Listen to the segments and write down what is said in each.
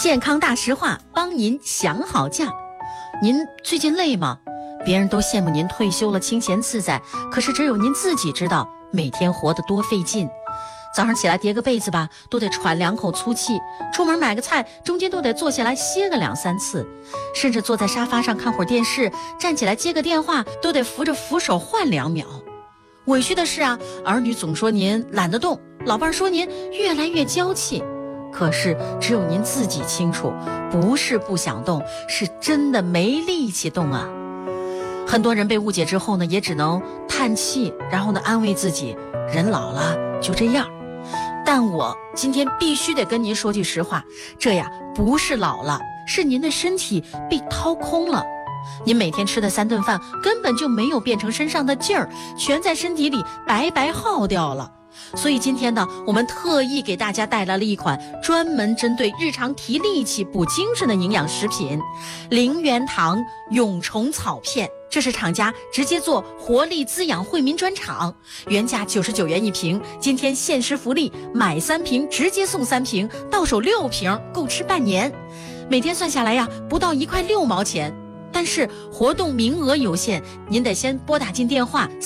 健康大实话，帮您想好假。您最近累吗？别人都羡慕您退休了清闲自在，可是只有您自己知道每天活得多费劲。早上起来叠个被子吧，都得喘2口粗气；出门买个菜，中间都得坐下来歇个2、3次；甚至坐在沙发上看会儿电视，站起来接个电话，都得扶着扶手换2秒。委屈的是啊，儿女总说您懒得动，老伴说您越来越娇气。可是只有您自己清楚，不是不想动，是真的没力气动啊。很多人被误解之后呢，也只能叹气，然后呢安慰自己，人老了就这样。但我今天必须得跟您说句实话，这呀不是老了，是您的身体被掏空了。您每天吃的3顿饭根本就没有变成身上的劲儿，全在身体里白白耗掉了。所以今天呢，我们特意给大家带来了一款专门针对日常提力气补精神的营养食品——零元堂蛹虫草片。这是厂家直接做活力滋养惠民专场，原价99元一瓶，今天限时福利，买3瓶直接送3瓶，到手6瓶，够吃半年。每天算下来呀，不到1块6毛钱。但是活动名额有限，您得先拨打进电话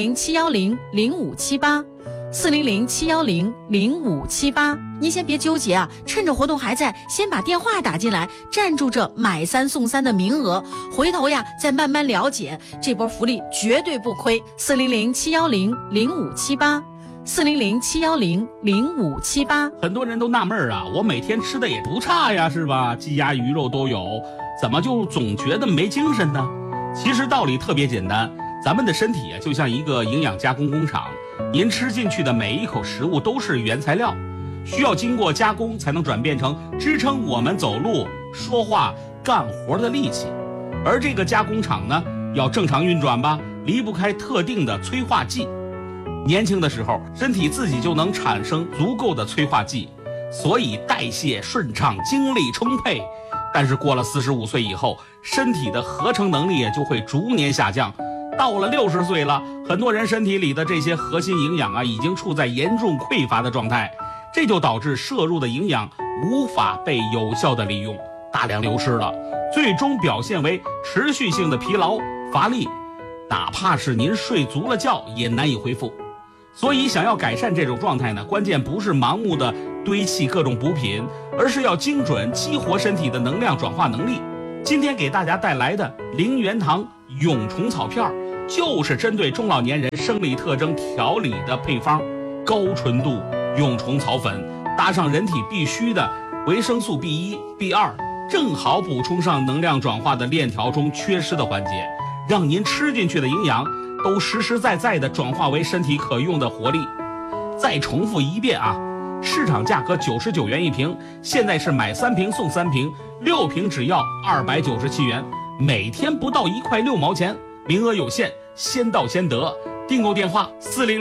400-710-0578，400-710-0578。您先别纠结啊，趁着活动还在，先把电话打进来，占住这买3送3的名额，回头呀再慢慢了解，这波福利绝对不亏。400-710-0578，400-710-0578。 很多人都纳闷啊，我每天吃的也不差呀，是吧？鸡鸭鱼肉都有，怎么就总觉得没精神呢？其实道理特别简单，咱们的身体啊就像一个营养加工工厂，您吃进去的每一口食物都是原材料，需要经过加工才能转变成支撑我们走路、说话、干活的力气。而这个加工厂呢，要正常运转吧，离不开特定的催化剂。年轻的时候，身体自己就能产生足够的催化剂，所以代谢顺畅，精力充沛。但是过了45岁以后，身体的合成能力也就会逐年下降。到了60岁了，很多人身体里的这些核心营养啊，已经处在严重匮乏的状态，这就导致摄入的营养无法被有效的利用，大量流失了，最终表现为持续性的疲劳、乏力，哪怕是您睡足了觉也难以恢复。所以想要改善这种状态呢，关键不是盲目的堆砌各种补品，而是要精准激活身体的能量转化能力。今天给大家带来的零元堂蛹虫草片，就是针对中老年人生理特征调理的配方。高纯度蛹虫草粉搭上人体必须的维生素 B1、B2， 正好补充上能量转化的链条中缺失的环节，让您吃进去的营养都实实在在地转化为身体可用的活力。再重复一遍啊，市场价格99元一瓶，现在是买3瓶送3瓶，6瓶只要297元，每天不到1块6毛钱，名额有限，先到先得。订购电话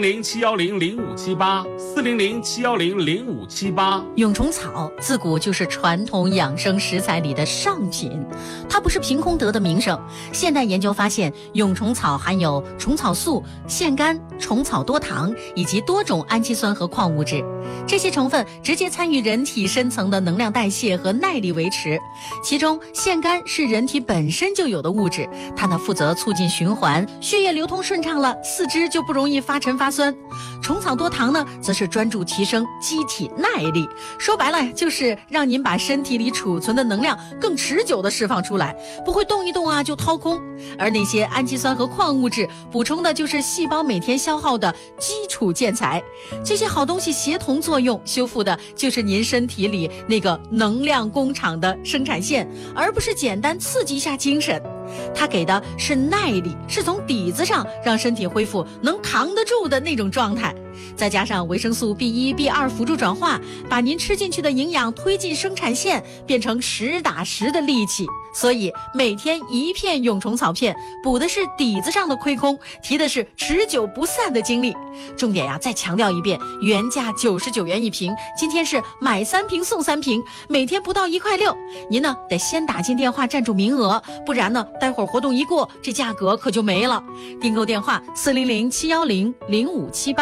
400-710-0578，400-710-0578。 蛹虫草自古就是传统养生食材里的上品，它不是凭空得的名声。现代研究发现，蛹虫草含有虫草素、腺苷、虫草多糖以及多种氨基酸和矿物质，这些成分直接参与人体深层的能量代谢和耐力维持。其中腺苷是人体本身就有的物质，它呢负责促进循环，血液流通顺畅了，四肢就不容易发沉发酸。虫草多糖呢，则是专注提升机体耐力，说白了就是让您把身体里储存的能量更持久的释放出来，不会动一动啊就掏空。而那些氨基酸和矿物质补充的就是细胞每天消耗的基础建材，这些好东西协同作用，修复的就是您身体里那个能量工厂的生产线，而不是简单刺激一下精神。它给的是耐力，是从底子上让身体恢复能扛得住的那种状态。再加上维生素 B1、B2 辅助转化，把您吃进去的营养推进生产线，变成实打实的力气。所以每天1片蛹虫草片，补的是底子上的亏空，提的是持久不散的精力。重点呀，再强调一遍，原价99元一瓶，今天是买3瓶送3瓶，每天不到1块6。您呢得先打进电话占住名额，不然呢待会儿活动一过，这价格可就没了。订购电话400-710-0578。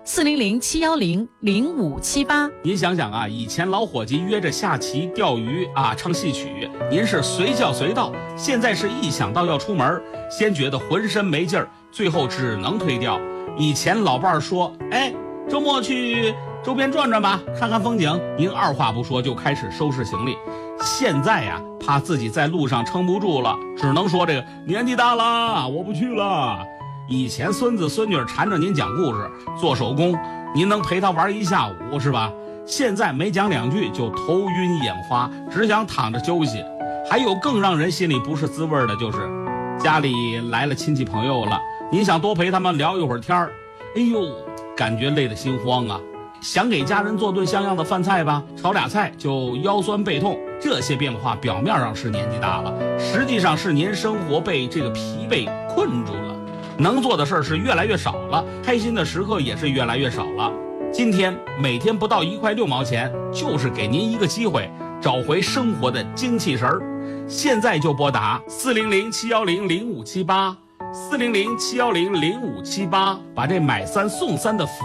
400-710-0578。 您想想啊，以前老伙计约着下棋、钓鱼啊、唱戏曲，您是随叫随到；现在是一想到要出门，先觉得浑身没劲儿，最后只能推掉。以前老伴儿说：“哎，周末去周边转转吧，看看风景。”您二话不说就开始收拾行李。现在呀，怕自己在路上撑不住了，只能说这个年纪大了，我不去了。以前孙子孙女缠着您讲故事、做手工，您能陪他玩一下午是吧？现在没讲两句就头晕眼花，只想躺着休息。还有更让人心里不是滋味的，就是家里来了亲戚朋友了，您想多陪他们聊一会儿天儿，哎呦，感觉累得心慌啊！想给家人做顿像样的饭菜吧，炒俩菜就腰酸背痛。这些变化表面上是年纪大了，实际上是您生活被这个疲惫困住了。能做的事儿是越来越少了，开心的时刻也是越来越少了。今天每天不到1块6毛钱，就是给您一个机会，找回生活的精气神儿。现在就拨打400-710-0578，400-710-0578，把这买3送3的福